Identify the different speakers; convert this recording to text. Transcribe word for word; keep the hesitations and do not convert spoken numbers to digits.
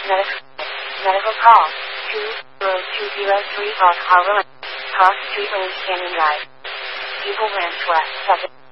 Speaker 1: Medical, medical call. two zero two zero three Park Harbor, Park Street, Orange Canyon Drive. Eagle Ranch West, Subject.